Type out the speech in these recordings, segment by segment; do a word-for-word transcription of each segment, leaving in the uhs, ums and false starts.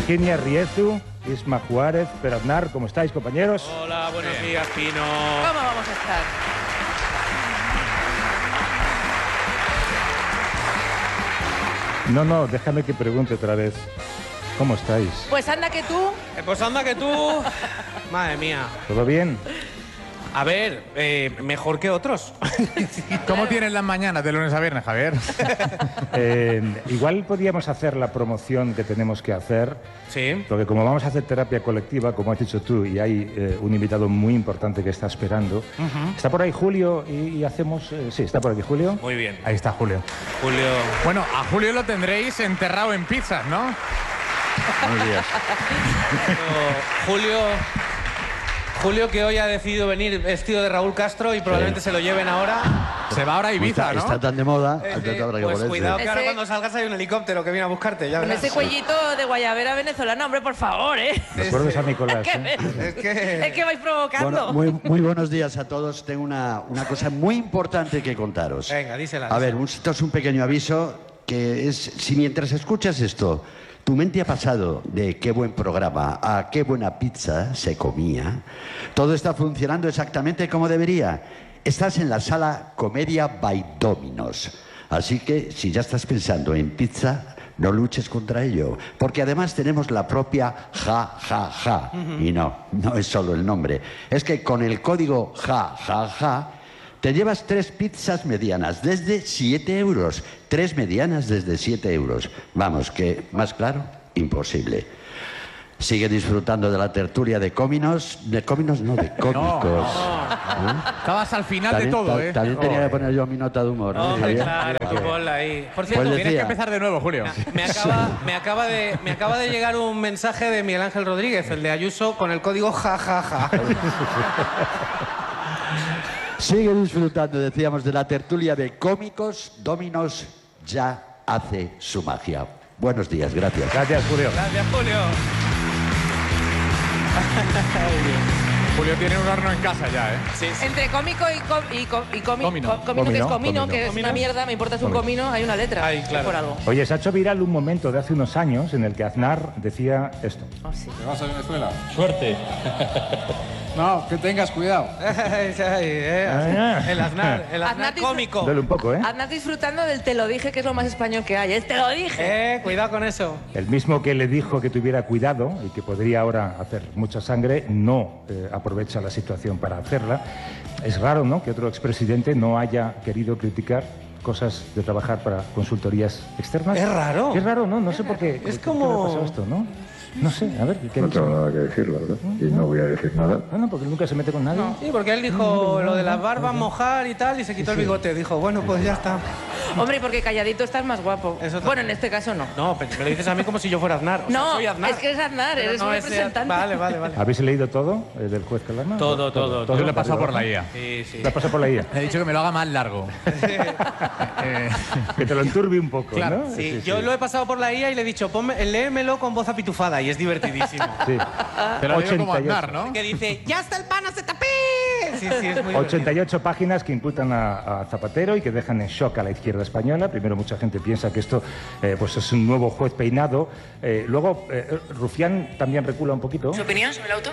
Virginia Riezu, Isma Juárez, Pere Aznar, ¿cómo estáis, compañeros? Hola, buenos Bien. días, Pino. ¿Cómo vamos a estar? No, no, déjame que pregunte otra vez. ¿Cómo estáis? Pues anda que tú... Eh, pues anda que tú... Madre mía. ¿Todo bien? A ver, eh, mejor que otros. ¿Cómo tienes las mañanas de lunes a viernes, Javier? Eh, igual podríamos hacer la promoción que tenemos que hacer. Sí. Porque como vamos a hacer terapia colectiva, como has dicho tú, y hay eh, un invitado muy importante que está esperando. Uh-huh. Está por ahí Julio y, y hacemos... Eh, sí, está por aquí Julio. Muy bien. Ahí está Julio. Julio... Bueno, a Julio lo tendréis enterrado en pizzas, ¿no? Buenos días. Julio... Julio, que hoy ha decidido venir vestido de Raúl Castro y probablemente sí. se lo lleven ahora. Se va ahora a Ibiza, ¿no? Está tan de moda. Eh, eh, pues cuidado, que ahora cuando salgas hay un helicóptero que viene a buscarte. Ya con verás. ese cuellito de guayabera venezolana, hombre, por favor, ¿eh? Recuerdos a Nicolás, es, que, ¿eh? es, que... es que vais provocando. Bueno, muy, muy buenos días a todos. Tengo una, una cosa muy importante que contaros. Venga, dísela. A ver, un, esto es un pequeño aviso que es, si mientras escuchas esto, tu mente ha pasado de qué buen programa a qué buena pizza se comía, todo está funcionando exactamente como debería. Estás en la sala Comedia by Dominos. Así que si ya estás pensando en pizza, no luches contra ello. Porque además tenemos la propia Ja Ja Ja. Uh-huh. Y no, no es solo el nombre. Es que con el código Ja Ja Ja te llevas tres pizzas medianas desde siete euros. Tres medianas desde siete euros. Vamos, que más claro, imposible. Sigue disfrutando de la tertulia de Cóminos. De Cóminos, no, de cómicos. No, no. ¿Eh? Estabas al final también, de todo, ¿eh? También tenía que poner yo mi nota de humor. Oh, ¿no? claro, que ponla ahí. Por cierto, pues tienes que empezar de nuevo, Julio. Me acaba, me, acaba de, me acaba de llegar un mensaje de Miguel Ángel Rodríguez, el de Ayuso, con el código Ja Ja Ja. Sigue disfrutando, decíamos, de la tertulia de Cómicos. Dominos ya hace su magia. Buenos días, gracias. Gracias, Julio. Gracias, Julio. Julio tiene un horno en casa ya, ¿eh? Sí, sí. Entre cómico y, com, y, com, y comi, comino. Com, comino, que es comino, comino. que es ¿Comino? una mierda, me importa, es un Comino. comino, hay una letra. Ay, claro. Por algo. Oye, se ha hecho viral un momento de hace unos años en el que Aznar decía esto. Oh, sí. ¿Te vas a Venezuela? Suerte. No, que tengas cuidado. Ay, ay, eh, Ah, el Aznar, el Aznar Aznar cómico. Duele un poco, ¿eh? Aznar disfrutando del te lo dije, que es lo más español que hay. Es te lo dije. Eh, cuidado con eso. El mismo que le dijo que tuviera cuidado y que podría ahora hacer mucha sangre, no eh, aprovecha la situación para hacerla. Es raro, ¿no?, que otro expresidente no haya querido criticar cosas de trabajar para consultorías externas. Es raro. Es raro, ¿no? No sé por qué. Es ¿Qué- como- ¿Qué le ha pasado esto, no? No sé, a ver, ¿qué ha No dicho? tengo nada que decir, la verdad. Y no voy a decir nada. Ah, no, porque nunca se mete con nadie. Sí, porque él dijo lo de las barbas, mojar y tal, y se quitó el bigote. Dijo, bueno, pues ya está. Hombre, porque calladito estás más guapo. Eso Bueno, en este caso no. No, pero me lo dices a mí como si yo fuera Aznar. O sea, No, soy Aznar. es que es Aznar, Pero eres no un es- representante. Vale, vale, vale. ¿Habéis leído todo eh, del juez Calama? Todo, todo, todo. Yo le he para pasado por arriba, la I A. Sí, sí. Te ha pasado por la I A. He dicho que me lo haga más largo. Eh, Que te lo enturbie un poco, Claro, ¿no? Sí, yo lo he pasado por la I A y le he dicho, ponme, léemelo con voz apitufada y es divertidísimo. Sí. Te lo digo como ochenta y ocho. Aznar, ¿no? Que dice, ya está el pan, se tapé. Sí, sí, es muy ochenta y ocho páginas que imputan a, a Zapatero y que dejan en shock a la izquierda española. Primero, mucha gente piensa que esto eh, pues es un nuevo juez peinado. Eh, luego, eh, Rufián también recula un poquito. ¿Su opinión sobre el auto?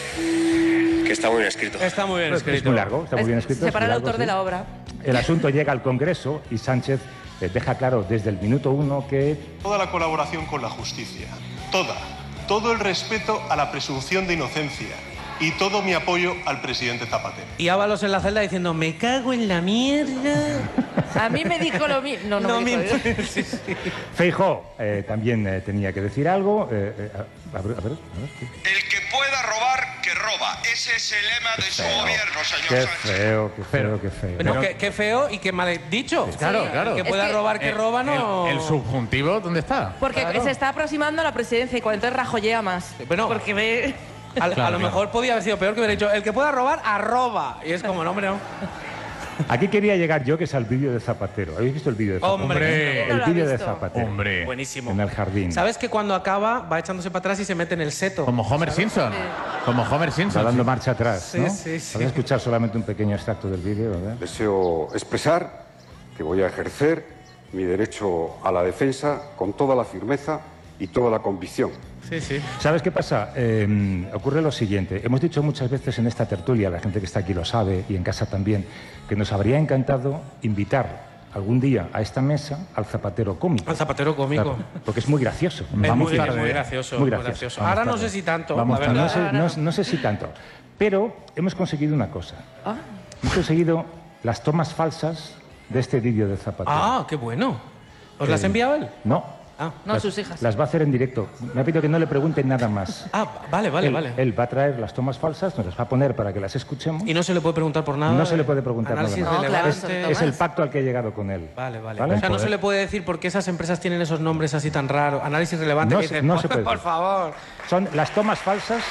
Que está muy bien escrito. Está muy bien Es escrito. muy largo, está muy bien escrito. Separa es el muy largo, autor de sí. la obra. El asunto llega al Congreso y Sánchez eh, deja claro desde el minuto uno que Toda la colaboración con la justicia, toda, todo el respeto a la presunción de inocencia y todo mi apoyo al presidente Zapatero. Y Ábalos en la celda diciendo, me cago en la mierda. A mí me dijo lo mismo. No, no, No me me dijo, ¿eh? sí, sí. Feijóo eh, también eh, tenía que decir algo. Eh, eh, a, a ver, a ver, a ver, ¿qué? El que pueda robar, que roba. Ese es el lema de su gobierno, señor Qué Sánchez. feo, qué feo, qué feo. Pero qué, qué feo y qué mal dicho. Claro, claro. Que Es pueda que- robar, que Eh, roba, no. El, el subjuntivo, ¿dónde está? Porque Claro. se está aproximando a la presidencia y cuando entonces rajollea más. Bueno. Porque ve... A, a Claro, lo claro. mejor podía haber sido peor que hubiera dicho, el que pueda robar, arroba. Y es como, no, hombre, no. Aquí quería llegar yo, que es al vídeo de Zapatero. ¿Habéis visto el vídeo de Zapatero? Hombre. No El lo ha vídeo de visto. Zapatero. Hombre. Buenísimo. En el jardín. ¿Sabes que cuando acaba va echándose para atrás y se mete en el seto? Como Homer Simpson. Como Homer Está Simpson. dando marcha atrás, Sí, ¿no? sí, sí. Vamos a escuchar solamente un pequeño extracto del vídeo, ¿verdad? Deseo expresar que voy a ejercer mi derecho a la defensa con toda la firmeza y toda la convicción. Sí, sí. ¿Sabes qué pasa? Eh, ocurre lo siguiente. Hemos dicho muchas veces en esta tertulia, la gente que está aquí lo sabe y en casa también, que nos habría encantado invitar algún día a esta mesa al zapatero cómico. Al zapatero cómico. Claro, porque es muy gracioso. Es Vamos muy, tarde, muy ¿eh? gracioso. Muy Muy gracioso. gracioso. Vamos Ahora no tarde. sé si tanto, Vamos la tarde. verdad. No sé, no- no sé si tanto. Pero hemos conseguido una cosa. Ah. Hemos conseguido las tomas falsas de este vídeo de Zapatero. Ah, qué bueno. ¿Os las ha Eh, enviado él? No. Ah, No, sus hijas. Las va a hacer en directo. Me ha pedido que no le pregunten nada más. ah vale, vale, él, vale. él va a traer las tomas falsas, nos las va a poner para que las escuchemos. Y no se le puede preguntar por nada. No se le puede preguntar nada Análisis más. No, claro, relevante. son Es tomas. el pacto al que he llegado con él. Vale, vale. ¿Vale? O sea, no se le puede decir por qué esas empresas tienen esos nombres así tan raros. Análisis relevante. No que se- dices, no por, se puede por decir. favor. Son las tomas falsas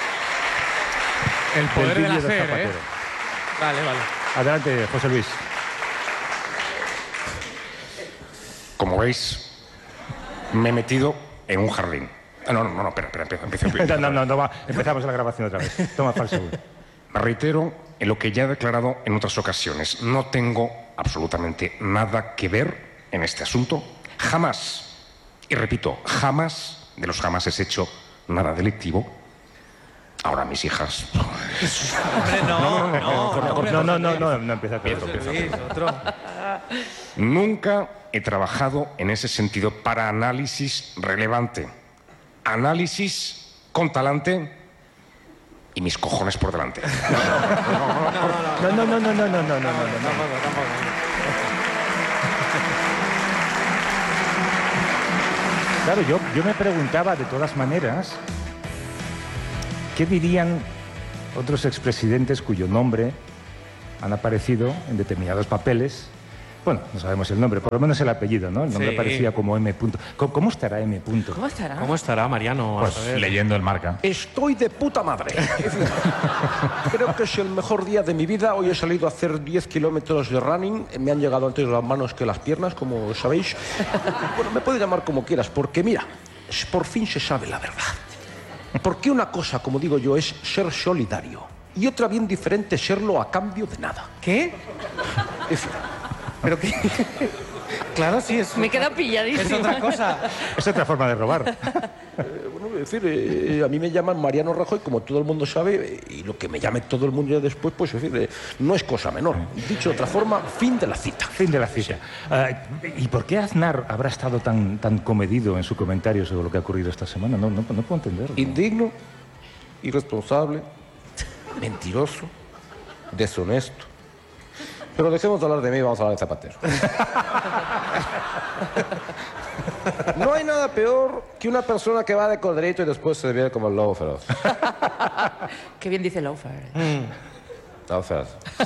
El del poder del vídeo de hacer, ¿eh? Zapatero. Vale, vale. Adelante, José Luis. Como veis, me he metido en un jardín. Ah, no, no, no, no, espera, espera, empiezo, empiezo, empiezo. No, no, no, no va. Empezamos la grabación otra vez. Toma falsa. Me reitero en lo que ya he declarado en otras ocasiones. No tengo absolutamente nada que ver en este asunto. Jamás, y repito, jamás, de los jamás he hecho nada delictivo. Ahora mis hijas... Hombre, no, no. hombre, No, no, José no, Luis. no, no empieza con José eso. Luis, otro. Nunca he trabajado en ese sentido para análisis relevante. Análisis con talante y mis cojones por delante. No, no, no, no, no, no, no, no, no, no. Claro, yo, yo me preguntaba de todas maneras, ¿qué dirían otros expresidentes cuyo nombre han aparecido en determinados papeles? Bueno, no sabemos el nombre, por lo menos el apellido, ¿no? El nombre Sí. aparecía como M. punto. ¿Cómo, cómo estará M. punto? ¿Cómo estará? ¿Cómo estará, Mariano? A Pues saber. leyendo el marca. Estoy de puta madre. Creo que es el mejor día de mi vida. Hoy he salido a hacer diez kilómetros de running. Me han llegado antes las manos que las piernas, como sabéis. Bueno, me puedes llamar como quieras, porque mira, por fin se sabe la verdad. Porque una cosa, como digo yo, es ser solidario. Y otra bien diferente, serlo a cambio de nada. ¿Qué? En fin, ¿Pero qué? Claro, sí, es, Me queda pilladísimo. es otra cosa. Es otra forma de robar. bueno, es decir, eh, a mí me llaman Mariano Rajoy, como todo el mundo sabe, eh, y lo que me llame todo el mundo ya después, pues es decir, eh, no es cosa menor. Dicho de otra forma, fin de la cita. Fin de la cita. Ah, ¿Y por qué Aznar habrá estado tan, tan comedido en su comentario sobre lo que ha ocurrido esta semana? No, no, no puedo entenderlo. Indigno, irresponsable, mentiroso, deshonesto. Pero dejemos de hablar de mí y vamos a hablar de Zapatero. No hay nada peor que una persona que va de corderito y después se ve como el lobo feroz. Qué bien dice Loafer. Lobo feroz.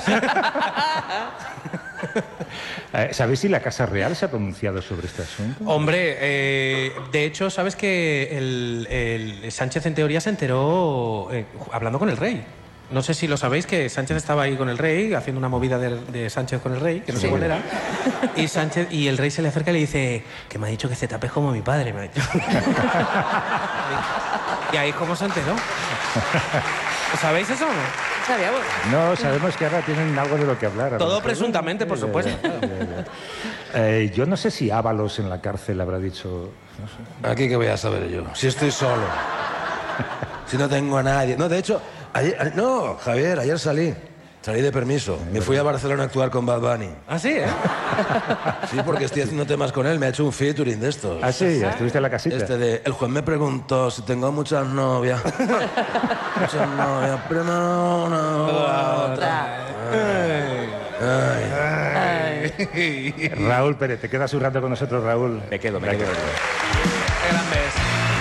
Eh, ¿Sabéis si la Casa Real se ha pronunciado sobre este asunto? Hombre, eh, de hecho, ¿sabes que el, el Sánchez en teoría se enteró eh, hablando con el rey? No sé si lo sabéis, que Sánchez estaba ahí con el rey, haciendo una movida de, de Sánchez con el rey, que no sé cuál era. Y, Sánchez, y el rey se le acerca y le dice que me ha dicho que se tapes como mi padre. Me ha dicho. Y ahí, ¿cómo se enteró? ¿Sabéis eso o no? Sabíamos. No, sabemos que ahora tienen algo de lo que hablar. a lo Todo mejor. presuntamente, por Ya, ya, supuesto. ya, ya, ya. Eh, yo no sé si Ábalos en la cárcel habrá dicho... no sé. Aquí que voy a saber yo, si estoy solo, si no tengo a nadie. No, de hecho, ayer, no, Javier, ayer salí, salí de permiso. Me fui a Barcelona a actuar con Bad Bunny. Ah, sí, ¿eh? Sí, porque estoy haciendo temas con él, me ha hecho un featuring de estos. Ah, sí, estuviste en la casita. Este de, el juez me preguntó si tengo muchas novias. Muchas novias, pero no, no, otra. Ay, ay. Raúl Pérez, ¿te quedas un rato con nosotros, Raúl? Me quedo, me Venga. quedo. Qué grande es.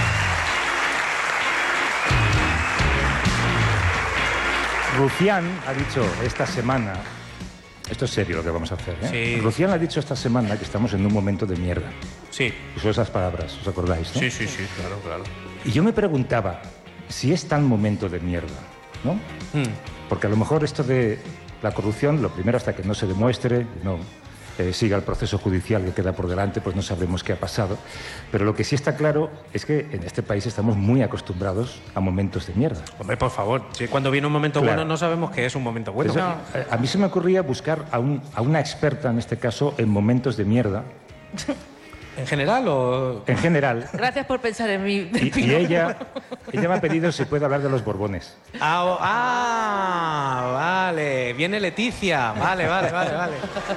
Rufián ha dicho esta semana, esto es serio lo que vamos a hacer, ¿eh? Sí. Rufián ha dicho esta semana que estamos en un momento de mierda. Sí. Usó esas palabras, ¿os acordáis, no? Sí, sí, sí, claro, claro. Y yo me preguntaba si es tan momento de mierda, ¿no? Hmm. Porque a lo mejor esto de la corrupción, lo primero hasta que no se demuestre, no eh, siga el proceso judicial que queda por delante, pues no sabremos qué ha pasado. Pero lo que sí está claro es que en este país estamos muy acostumbrados a momentos de mierda. Hombre, por favor, si cuando viene un momento Claro. bueno no sabemos que es un momento bueno. Eso, eh, a mí se me ocurría buscar a, un- a una experta, en este caso, en momentos de mierda, ¿En general o...? En general. Gracias por pensar en mí. Y, y ella, ella me ha pedido si puede hablar de los Borbones. Ah, o- ah, vale. Viene Leticia. Vale, vale, vale, vale.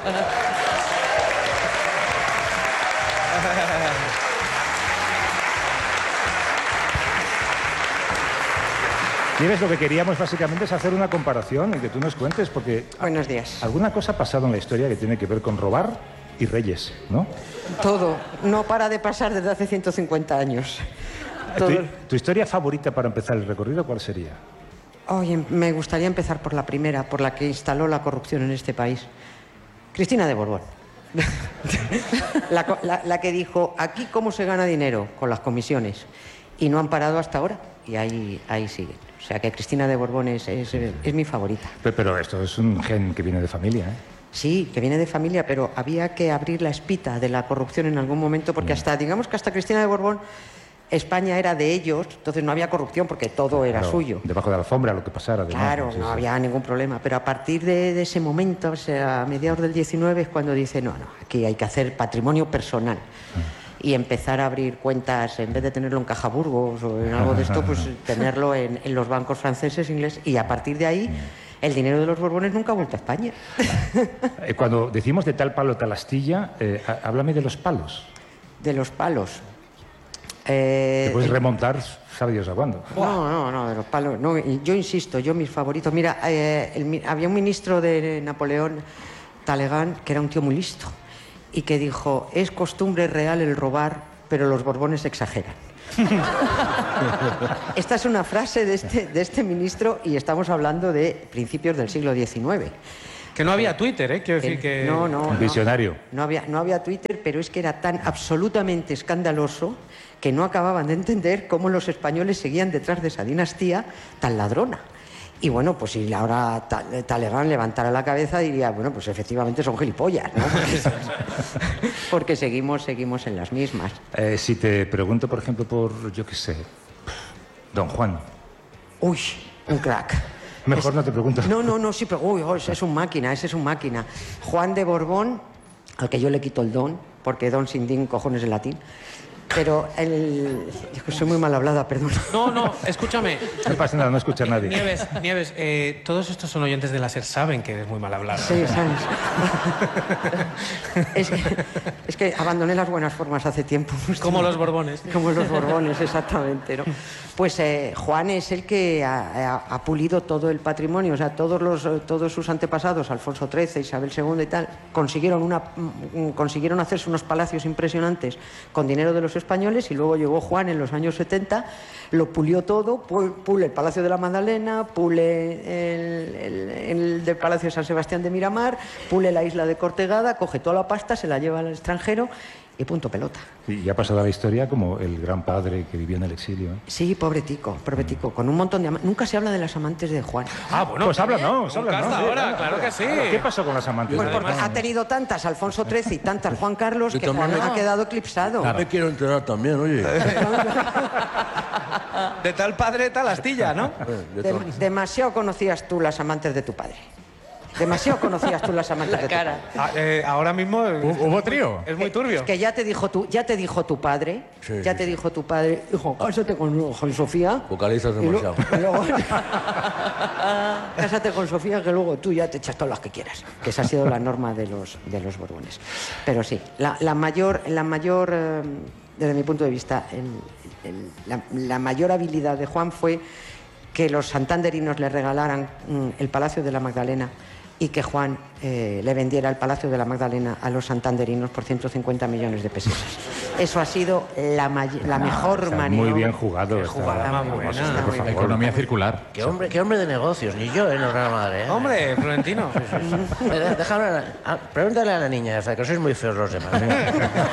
¿Quieres? Lo que queríamos básicamente es hacer una comparación y que tú nos cuentes, porque... Buenos días. Alguna cosa ha pasado en la historia que tiene que ver con robar y reyes, ¿no? Todo. No para de pasar desde hace ciento cincuenta años. Todo. ¿Tu, tu historia favorita para empezar el recorrido cuál sería? Oye, me gustaría empezar por la primera, por la que instaló la corrupción en este país. Cristina de Borbón. la, co- la- la que dijo, aquí cómo se gana dinero, con las comisiones. Y no han parado hasta ahora. Y ahí, ahí siguen. O sea que Cristina de Borbón es, es, es mi favorita. Pe- Pero esto es un gen que viene de familia, ¿eh? Sí, que viene de familia, pero había que abrir la espita de la corrupción en algún momento, porque hasta, digamos que hasta Cristina de Borbón, España era de ellos, entonces no había corrupción porque todo era Claro, suyo. Debajo de la alfombra, lo que pasara. además, Claro, sí, no sí. había ningún problema. Pero a partir de, de ese momento, o sea, a mediados del diecinueve, es cuando dice, no, no, aquí hay que hacer patrimonio personal. Y empezar a abrir cuentas, en vez de tenerlo en Cajaburgos o en algo de esto, pues tenerlo en, en los bancos franceses, ingleses. Y a partir de ahí, el dinero de los Borbones nunca ha vuelto a España. Eh, Cuando decimos de tal palo, tal astilla, eh, há- háblame de los palos. De los palos. Eh, Te puedes remontar, sabe Dios a cuándo. No, no, no, de los palos. No, y yo insisto, yo mis favoritos. Mira, eh, el mi- había un ministro de Napoleón, Talleyrand, que era un tío muy listo y que dijo, es costumbre real el robar, pero los Borbones exageran. Esta es una frase de este, de este ministro y estamos hablando de principios del siglo diecinueve. Que no había Twitter, ¿eh? Quiero decir que... No, no, no. Visionario. No había, no había Twitter, pero es que era tan absolutamente escandaloso que no acababan de entender cómo los españoles seguían detrás de esa dinastía tan ladrona. Y bueno, pues si ahora Ta- Talleyrand levantara la cabeza diría, bueno, pues efectivamente son gilipollas, ¿no? Porque, porque seguimos, seguimos en las mismas. Eh, si te pregunto, por ejemplo, por, yo qué sé, Don Juan. Uy, un crack. Mejor no te pregunto. No, no, no, sí, pero uy, uy, ese es un máquina, ese es un máquina. Juan de Borbón, al que yo le quito el don, porque don sin din cojones en latín. Pero el... yo soy muy mal hablada, perdón. No, no, escúchame. No pasa nada, no escucha a nadie. Nieves, Nieves, eh, todos estos son oyentes de la SER, saben que eres muy mal hablado. Sí, sabes. es, que, es que abandoné las buenas formas hace tiempo. Como los Borbones. Como los Borbones, exactamente, ¿no? Pues eh, Juan es el que ha, ha- ha pulido todo el patrimonio, o sea, todos, los, eh, todos sus antepasados, Alfonso trece, Isabel segunda y tal, consiguieron, una, mm, consiguieron hacerse unos palacios impresionantes con dinero de los españoles y luego llegó Juan en los años setenta, lo pulió todo, pu- pule el Palacio de la Magdalena, pule el, el, el del Palacio de San Sebastián de Miramar, pule la isla de Cortegada, coge toda la pasta, se la lleva al extranjero y punto pelota. Y ha pasado a la historia como el gran padre que vivió en el exilio. ¿eh? Sí, pobre tico, pobre tico, con un montón de amantes. Nunca se habla de las amantes de Juan. Ah, bueno. Pues háblanos, Nunca háblanos. hasta sí, ahora, claro que sí. ¿Qué pasó con las amantes? Pues de porque Juan? ha tenido tantas Alfonso trece y tantas Juan Carlos Yo que también Juan me- ha quedado eclipsado. Me quiero enterar también, oye. De tal padre, tal astilla, ¿no? De Dem- todo. demasiado conocías tú las amantes de tu padre. Demasiado conocías tú las amantes La de tu cara. padre. Ah, eh, ahora mismo... eh, ¿Hubo trío? Es muy turbio. Que ya te dijo tu, ya te dijo tu padre, Sí, ya sí, te dijo tu padre, hijo, cásate con, con Sofía. Vocalizas y lo- demasiado. y luego- cásate con Sofía que luego tú ya te echas todas las que quieras. Que esa ha sido la norma de los, de los Borbones. Pero sí, la, la mayor, la mayor eh, desde mi punto de vista, el- el- la, la mayor habilidad de Juan fue que los santanderinos le regalaran mm, el Palacio de la Magdalena y que Juan eh, le vendiera el Palacio de la Magdalena a los santanderinos por ciento cincuenta millones de pesetas. Eso ha sido la, may- la mejor Está manera. muy bien jugado. está- jugada más vamos, buena. está, por favor. Economía circular. Qué hombre, qué hombre de negocios, ni yo, ¿eh? No era madre, ¿eh? Hombre, Florentino. Eh, Déjame... a- a- Pregúntale a la niña esa, que sois muy feos los demás. ¿eh?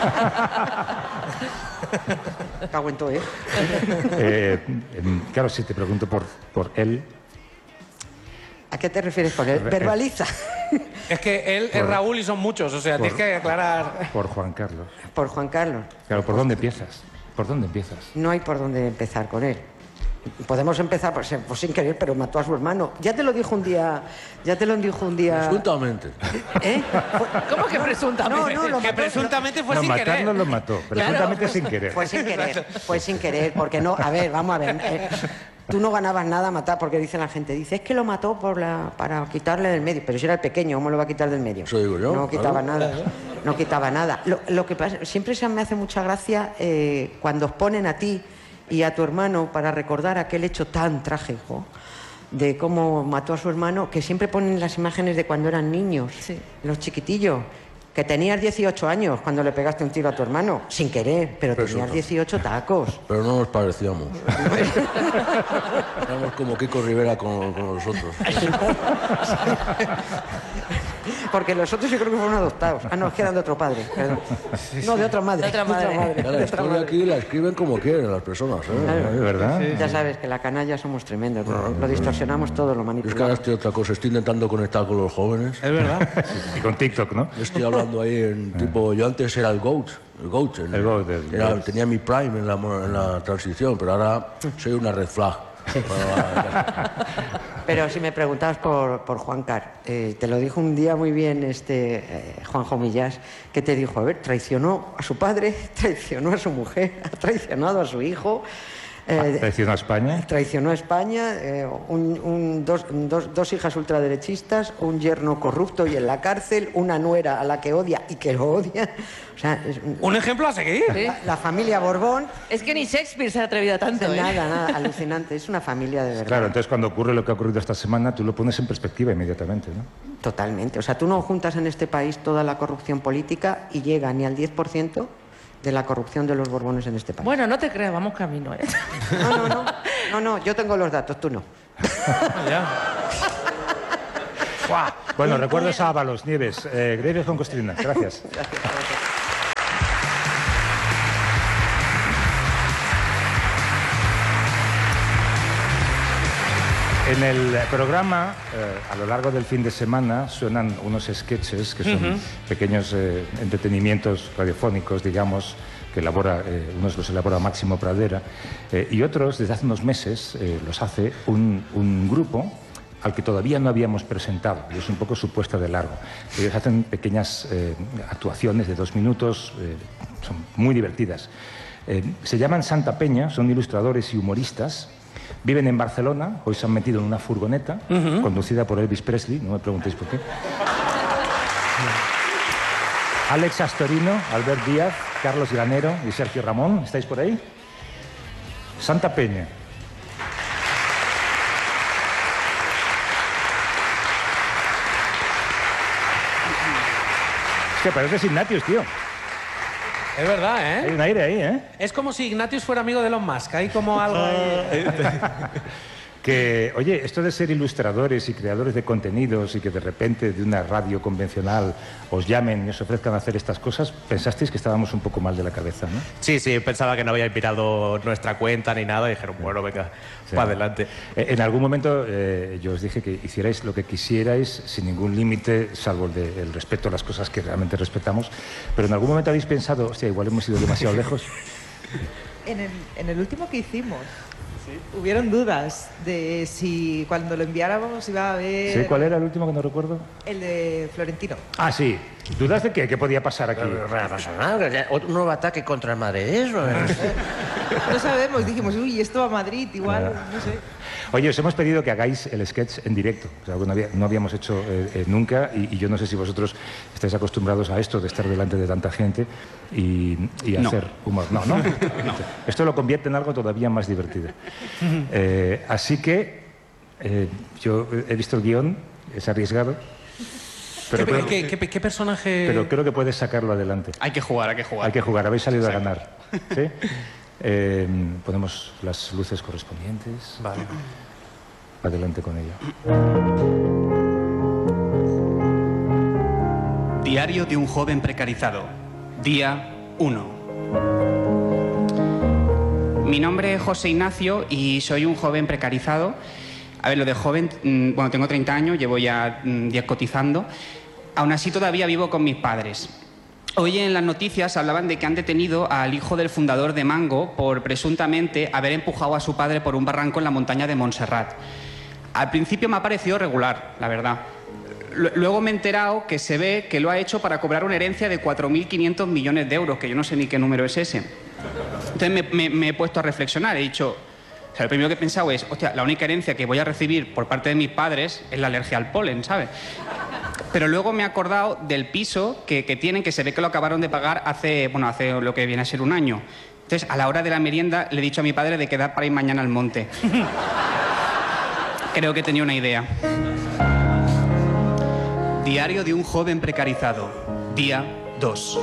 Cago en todo, ¿eh? Eh, em, claro, si te pregunto por, por él, ¿A qué te refieres con él? Por- Verbaliza. Es que él es Raúl y son muchos, o sea, tienes que aclarar. por Juan Carlos. Por Juan Carlos. Claro, ¿por dónde empiezas? ¿Por dónde empiezas? No hay por dónde empezar con él. Podemos empezar pues, pues sin querer, pero mató a su hermano. Ya te lo dijo un día... Ya te lo dijo un día... Presuntamente. ¿Eh? ¿Cómo que presuntamente? No, no, lo que mató, presuntamente fue No, sin querer. matarlo lo mató, presuntamente sin querer. Fue sin querer, fue sin querer, porque no... A ver, vamos a ver... eh, tú no ganabas nada a matar, porque dice la gente, dice, es que lo mató por la, para quitarle del medio. Pero si era el pequeño, ¿cómo lo va a quitar del medio? Eso digo yo. No quitaba claro. nada, no quitaba nada. Lo, lo que pasa, siempre se me hace mucha gracia eh, cuando os ponen a ti y a tu hermano para recordar aquel hecho tan trágico de cómo mató a su hermano, que siempre ponen las imágenes de cuando eran niños, Sí. los chiquitillos, que tenías dieciocho años cuando le pegaste un tiro a tu hermano, sin querer, pero tenías Resulta. dieciocho tacos. Pero no nos parecíamos. Éramos como Kiko Rivera con, con nosotros. Porque los otros yo creo que fueron adoptados. Ah, no, es que eran de otro padre. Perdón. No, de otra madre. De otra madre. Ya la de otra historia madre. aquí la escriben como quieren las personas, ¿eh? Claro. ¿De verdad? Ya sabes que la canalla somos tremendos. Lo, lo distorsionamos todo, lo Es que ahora manipulamos. estoy otra cosa, estoy intentando conectar con los jóvenes. Es verdad. Y con TikTok, ¿no? Yo estoy hablando ahí en tipo, yo antes era el GOAT, el GOAT, en- El GOAT, el era- GOAT. tenía mi prime en la, mo- en la transición, pero ahora soy una red flag. Pero si me preguntabas por, por Juan Car, eh, te lo dijo un día muy bien este eh, Juanjo Millás, que te dijo, a ver, traicionó a su padre, traicionó a su mujer, ha traicionado a su hijo, eh, Traicionó a España. traicionó a España, eh, un- un- dos, dos- dos hijas ultraderechistas, un yerno corrupto y en la cárcel, una nuera a la que odia y que lo odia. O sea, es- Un ejemplo a seguir. Sí. la, la familia Borbón, Es que ni Shakespeare se ha atrevido a tanto, ¿eh? nada, nada, alucinante. Es una familia de verdad. Claro, entonces cuando ocurre lo que ha ocurrido esta semana, tú lo pones en perspectiva inmediatamente, ¿no? Totalmente. O sea, tú no juntas en este país toda la corrupción política y llega ni al diez por ciento de la corrupción de los Borbones en este país. Bueno, no te creas, vamos camino, ¿eh? No, no, no. No, no, yo tengo los datos, tú no. Ya. Bueno, recuerdos a Ábalos, Nieves, eh, Greves con Costrina. Gracias. En el programa, eh, a lo largo del fin de semana, suenan unos sketches que son pequeños eh, entretenimientos radiofónicos, digamos, que elabora, eh, unos los elabora Máximo Pradera, eh, y otros, desde hace unos meses, eh, los hace un, un grupo al que todavía no habíamos presentado, y es un poco su puesta de largo. Ellos hacen pequeñas eh, actuaciones de dos minutos, eh, son muy divertidas. Eh, se llaman Santa Peña, son ilustradores y humoristas. Viven en Barcelona, hoy se han metido en una furgoneta conducida por Elvis Presley, no me preguntéis por qué. Alex Astorino, Albert Díaz, Carlos Granero y Sergio Ramón, ¿estáis por ahí? Santa Peña. Es que parece Ignatius, tío. Es verdad, Hay ¿eh? un aire ahí, ¿eh? Es como si Ignatius fuera amigo de Elon Musk. Hay como algo ahí. Que, oye, esto de ser ilustradores y creadores de contenidos y que de repente de una radio convencional os llamen y os ofrezcan hacer estas cosas, pensasteis que estábamos un poco mal de la cabeza, ¿no? Sí, sí, pensaba que no había mirado nuestra cuenta ni nada y dijeron, bueno, venga, Sí. para adelante. Eh, En algún momento eh, yo os dije que hicierais lo que quisierais sin ningún límite, salvo el, de- el respeto a las cosas que realmente respetamos, pero en algún momento habéis pensado, hostia, igual hemos ido demasiado lejos. En el, en el último que hicimos, hubieron dudas de si cuando lo enviáramos iba a haber ¿Sí? ¿Cuál era el último que no recuerdo? el de Florentino. Ah, sí. ¿Dudas de qué? ¿Qué podía pasar aquí? No pasa nada, un nuevo ataque contra el madridismo. No sabemos, dijimos, uy, esto a Madrid, igual, no sé. Oye, os hemos pedido que hagáis el sketch en directo, o sea, algo no, había- no habíamos hecho eh, eh, nunca y, y yo no sé si vosotros estáis acostumbrados a esto, de estar delante de tanta gente y, y No. hacer humor. No, no. Esto lo convierte en algo todavía más divertido. Eh, así que eh, yo he visto el guión, es arriesgado, pero ¿Qué, creo, qué- qué- qué personaje...? pero creo que puedes sacarlo adelante. Hay que jugar, hay que jugar. Hay que jugar, habéis salido Exacto. a ganar. ¿Sí? Eh, ponemos las luces correspondientes. Vale. Adelante con ello. Diario de un joven precarizado. Día uno. Mi nombre es José Ignacio y soy un joven precarizado. A ver, lo de joven, mm, bueno, tengo treinta años, llevo ya mm, diez cotizando. Aún así todavía vivo con mis padres. Hoy en las noticias hablaban de que han detenido al hijo del fundador de Mango por presuntamente haber empujado a su padre por un barranco en la montaña de Montserrat. Al principio me ha parecido regular, la verdad. Luego me he enterado que se ve que lo ha hecho para cobrar una herencia de cuatro mil quinientos millones de euros, que yo no sé ni qué número es ese. Entonces me, me, me he puesto a reflexionar, he dicho... O sea, lo primero que he pensado es, hostia, la única herencia que voy a recibir por parte de mis padres es la alergia al polen, ¿sabes? Pero luego me he acordado del piso que, que tienen, que se ve que lo acabaron de pagar hace, bueno, hace lo que viene a ser un año. Entonces, a la hora de la merienda, le he dicho a mi padre de quedar para ir mañana al monte. Creo que tenía una idea. Diario de un joven precarizado. Día dos.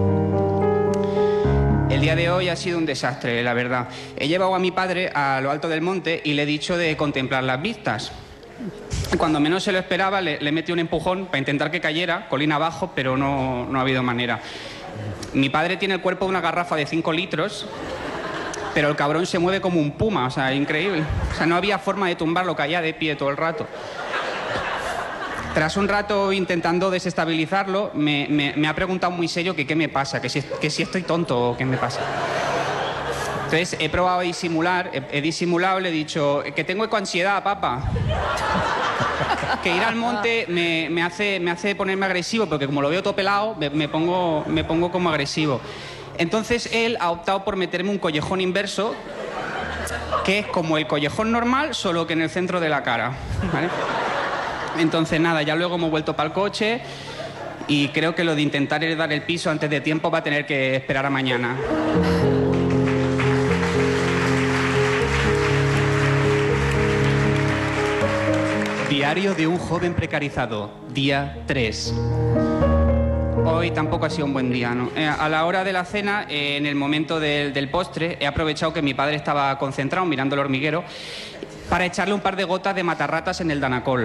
El día de hoy ha sido un desastre, la verdad. He llevado a mi padre a lo alto del monte y le he dicho de contemplar las vistas. Cuando menos se lo esperaba, le, le metí un empujón para intentar que cayera, colina abajo, pero no, no ha habido manera. Mi padre tiene el cuerpo de una garrafa de cinco litros, pero el cabrón se mueve como un puma, o sea, increíble. O sea, no había forma de tumbarlo, caía de pie todo el rato. Tras un rato intentando desestabilizarlo, me, me, me ha preguntado muy serio que qué me pasa, que si, que si estoy tonto o qué me pasa. Entonces he probado a disimular, he, he disimulado, le he dicho que tengo ecoansiedad, papá. Que ir al monte me, me, hace, me hace ponerme agresivo, porque como lo veo todo pelado, me, me, pongo, me pongo como agresivo. Entonces él ha optado por meterme un collejón inverso, que es como el collejón normal, solo que en el centro de la cara, ¿vale? Entonces nada, ya luego hemos vuelto para el coche y creo que lo de intentar heredar el piso antes de tiempo va a tener que esperar a mañana. Diario de un joven precarizado, día tres. Hoy tampoco ha sido un buen día, ¿no? Eh, a la hora de la cena, eh, en el momento del, del postre, he aprovechado que mi padre estaba concentrado mirando el hormiguero para echarle un par de gotas de matarratas en el Danacol.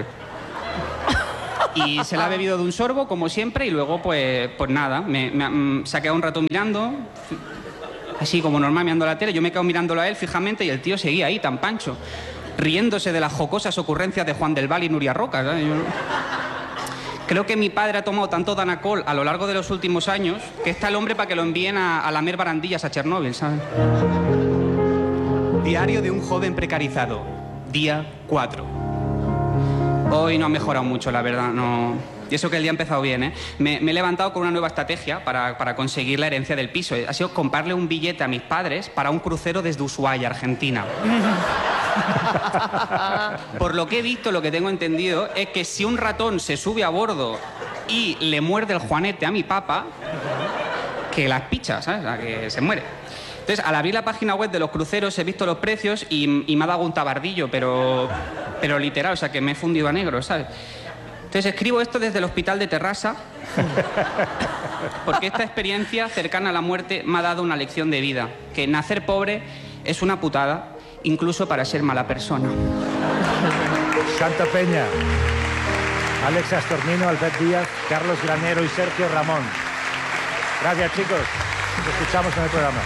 Y se la ha bebido de un sorbo, como siempre, y luego, pues, pues nada, me, me, se ha quedado un rato mirando, así como normal, mirando la tele. Yo me he quedado mirándolo a él fijamente y el tío seguía ahí, tan pancho, riéndose de las jocosas ocurrencias de Juan del Val y Nuria Roca, ¿sabes? Yo... Creo que mi padre ha tomado tanto Danacol a lo largo de los últimos años que está el hombre para que lo envíen a, a lamer barandillas a Chernóbil, ¿sabes? Diario de un joven precarizado, día cuatro. Hoy no ha mejorado mucho, la verdad, no... Y eso que el día ha empezado bien, ¿eh? Me, me he levantado con una nueva estrategia para, para conseguir la herencia del piso. Ha sido comprarle un billete a mis padres para un crucero desde Ushuaia, Argentina. Por lo que he visto, lo que tengo entendido, es que si un ratón se sube a bordo y le muerde el juanete a mi papa, que las picha, ¿sabes? O sea, que se muere. Entonces, al abrir la página web de los cruceros he visto los precios y, y me ha dado un tabardillo, pero, pero literal, o sea, que me he fundido a negro, ¿sabes? Entonces escribo esto desde el hospital de Terrassa, porque esta experiencia cercana a la muerte me ha dado una lección de vida, que nacer pobre es una putada, incluso para ser mala persona. Santa Peña, Alex Astornino, Albert Díaz, Carlos Granero y Sergio Ramón. Gracias, chicos. Nos escuchamos en el programa.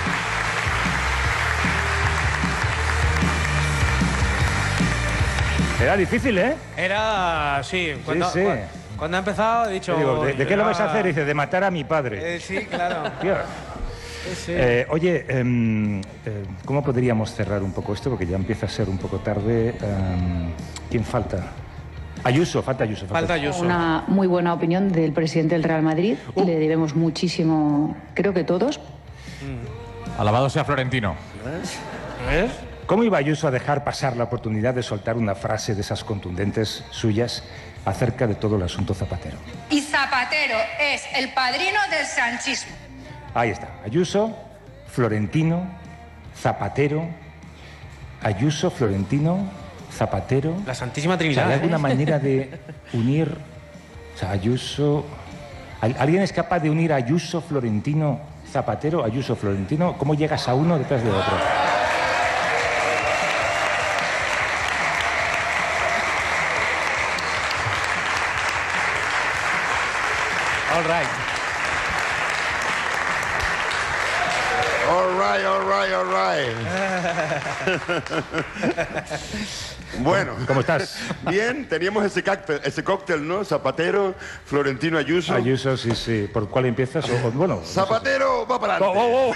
Era difícil, ¿eh? Era... sí. Cuando, sí, sí. Cuando, cuando ha empezado he dicho... Digo, ¿de, de qué lo vais a ah, hacer? Dice, de matar a mi padre. Eh, sí, claro. Tío. Sí, sí. Eh, oye, eh, eh, ¿cómo podríamos cerrar un poco esto? Porque ya empieza a ser un poco tarde. Eh, ¿Quién falta? Ayuso, falta Ayuso. Falta, falta Ayuso. Una muy buena opinión del presidente del Real Madrid. Uh. Le debemos muchísimo, creo que todos. Mm. Alabado sea Florentino. ¿Ves? ¿Cómo iba Ayuso a dejar pasar la oportunidad de soltar una frase de esas contundentes suyas acerca de todo el asunto Zapatero? Y Zapatero es el padrino del sanchismo. Ahí está. Ayuso, Florentino, Zapatero. Ayuso, Florentino, Zapatero. La Santísima Trinidad. O sea, ¿hay alguna ¿eh? manera de unir? O sea, Ayuso... ¿Alguien es capaz de unir a Ayuso, Florentino, Zapatero, Ayuso, Florentino? ¿Cómo llegas a uno detrás de otro? All right. All right, all right, all right. Bueno. ¿Cómo estás? Bien, teníamos ese cóctel, ese cóctel, ¿no? Zapatero, Florentino Ayuso. Ayuso, sí, sí. ¿Por cuál empiezas? O, o, bueno, Zapatero va para adelante. Oh, oh, oh.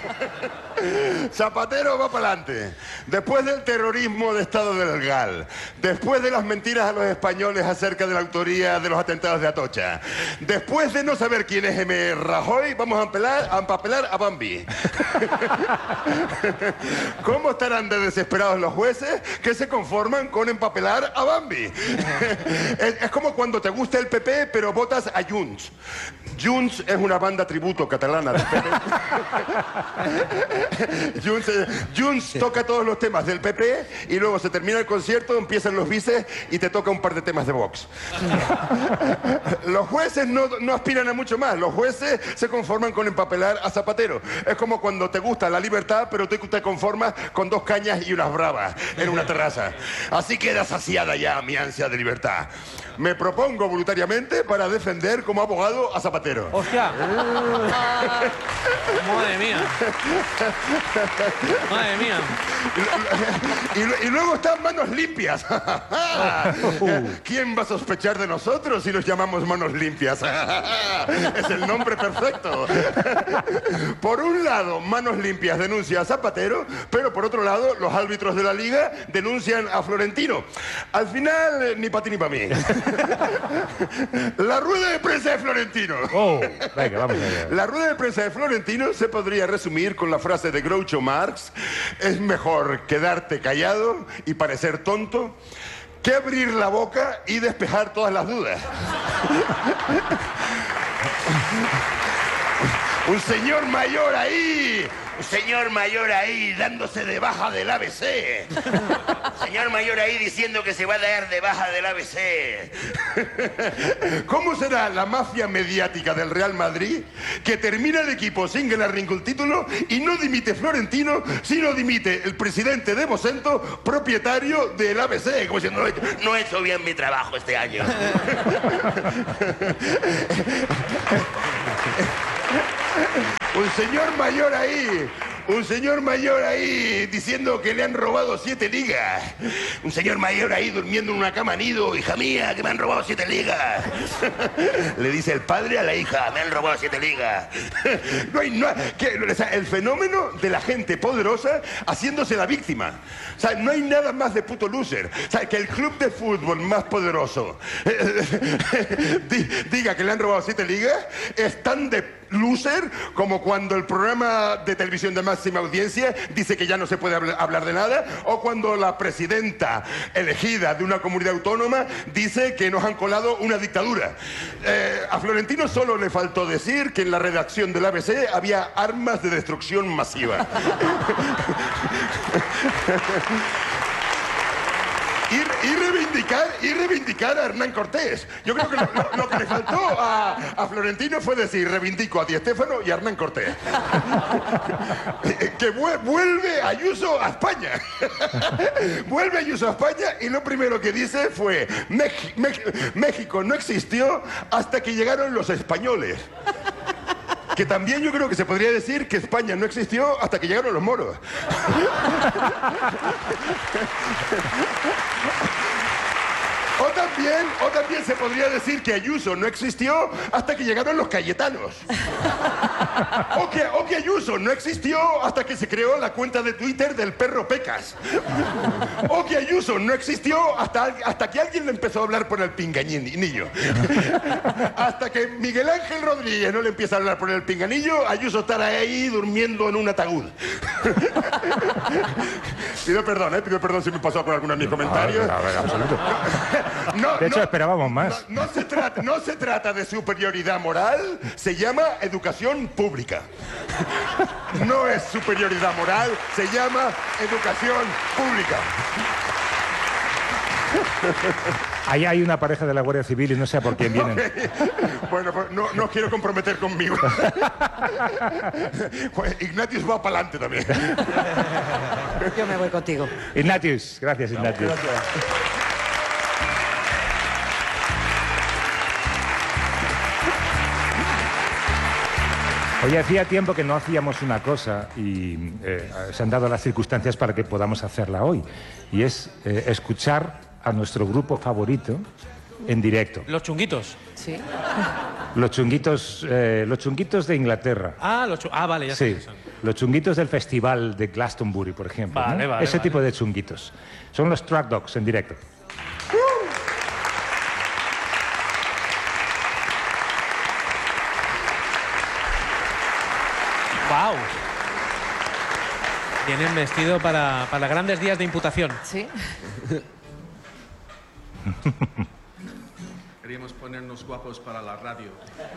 Zapatero va para adelante. Después del terrorismo de Estado del Gal, después de las mentiras a los españoles acerca de la autoría de los atentados de Atocha, después de no saber quién es M. Rajoy, vamos a, empelar, a empapelar a Bambi. ¿Cómo estarán de desesperados los jueces que se conforman con empapelar a Bambi? es, es como cuando te gusta el P P pero votas a Junts. Junts es una banda tributo catalana del P P. Junts, eh, Junts toca todos los temas del P P y luego se termina el concierto, empiezan los bices y te toca un par de temas de Vox. Los jueces no, no aspiran a mucho más. Los jueces se conforman con empapelar a Zapatero. Es como cuando te gusta la libertad, pero tú te conformas con dos cañas y unas bravas en una terraza. Así queda saciada ya mi ansia de libertad. Me propongo voluntariamente para defender como abogado a Zapatero. ¡Hostia! ¡Madre mía! ¡Madre mía! Y, y, y luego están Manos Limpias. ¿Quién va a sospechar de nosotros si nos llamamos Manos Limpias? Es el nombre perfecto. Por un lado, Manos Limpias denuncia a Zapatero, pero por otro lado, los árbitros de la Liga denuncian a Florentino. Al final, ni para ti ni para mí. La rueda de prensa de Florentino. Oh, venga, vamos allá. La rueda de prensa de Florentino se podría resumir con la frase de Groucho Marx: es mejor quedarte callado y parecer tonto que abrir la boca y despejar todas las dudas. Un señor mayor ahí, un señor mayor ahí dándose de baja del A B C. Señor mayor ahí diciendo que se va a dar de baja del A B C. ¿Cómo será la mafia mediática del Real Madrid que termina el equipo sin ganar ningún título y no dimite Florentino, sino dimite el presidente de Vocento, propietario del A B C? Como diciendo, no he hecho, no he hecho bien mi trabajo este año. Un señor mayor ahí, un señor mayor ahí diciendo que le han robado siete ligas. Un señor mayor ahí durmiendo en una cama nido. Hija mía, que me han robado siete ligas. Le dice el padre a la hija, me han robado siete ligas. No hay no, que, o sea, el fenómeno de la gente poderosa haciéndose la víctima. O sea, no hay nada más de puto loser. O sea, que el club de fútbol más poderoso diga que le han robado siete ligas es tan de loser como cuando el programa de televisión de máxima audiencia dice que ya no se puede hablar de nada, o cuando la presidenta elegida de una comunidad autónoma dice que nos han colado una dictadura. Eh, a Florentino solo le faltó decir que en la redacción del A B C había armas de destrucción masiva. Y, y reivindicar y reivindicar a Hernán Cortés. Yo creo que lo, lo, lo que le faltó a, a Florentino fue decir: reivindico a Di Stéfano y a Hernán Cortés. Que vuelve Ayuso a España. Vuelve Ayuso a España y lo primero que dice fue: México no existió hasta que llegaron los españoles. Que también yo creo que se podría decir que España no existió hasta que llegaron los moros. O también, o también se podría decir que Ayuso no existió hasta que llegaron los Cayetanos. O que, o que Ayuso no existió hasta que se creó la cuenta de Twitter del perro Pecas. O que Ayuso no existió hasta, hasta que alguien le empezó a hablar por el pinganillo. Hasta que Miguel Ángel Rodríguez no le empieza a hablar por el pinganillo, Ayuso estará ahí durmiendo en un ataúd. Pido perdón, ¿eh? Pido perdón si me pasó con alguno de mis comentarios. A ver, absoluto. No, de hecho, no, esperábamos más. No, no, se trata, no se trata de superioridad moral, se llama educación pública. No es superioridad moral, se llama educación pública. Ahí hay una pareja de la Guardia Civil y no sé por quién vienen. Okay. Bueno, pues no, no os quiero comprometer conmigo. Pues Ignatius va para adelante también. Yo me voy contigo. Ignatius, gracias Ignatius. Gracias. Hoy hacía tiempo que no hacíamos una cosa y eh, se han dado las circunstancias para que podamos hacerla hoy. Y es eh, escuchar a nuestro grupo favorito en directo. Los chunguitos. Sí. Los chunguitos, eh, los chunguitos de Inglaterra. Ah, los chu- ah, vale, ya sé Sí, quiénes son. los chunguitos del festival de Glastonbury, por ejemplo. Vale, ¿no? vale, Ese vale. tipo de chunguitos. Son los Track Dogs en directo. ¡Wow! Tienen vestido para, para grandes días de imputación. Sí. Queríamos ponernos guapos para la radio.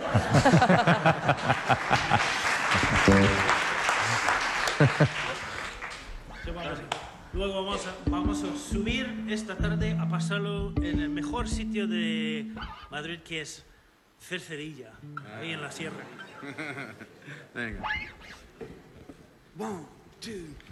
Luego vamos a, vamos a subir esta tarde a pasarlo en el mejor sitio de Madrid, que es Cercerilla, ahí en la sierra. Venga. One, two,